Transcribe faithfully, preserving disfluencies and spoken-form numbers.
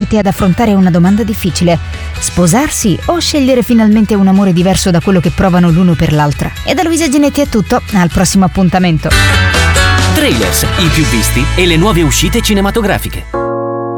trovarti ad affrontare una domanda difficile: sposarsi o scegliere finalmente un amore diverso da quello che provano l'uno per l'altra? E da Luisa Ginetti è tutto, al prossimo appuntamento. Trailers, i più visti e le nuove uscite cinematografiche.